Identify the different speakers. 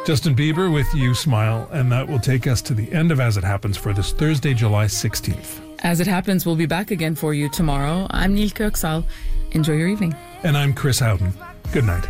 Speaker 1: Justin Bieber with You Smile, and that will take us to the end of As It Happens for this Thursday, July 16th.
Speaker 2: As It Happens, we'll be back again for you tomorrow. I'm Neil Kirksall. Enjoy your evening.
Speaker 1: And I'm Chris Howden. Good night.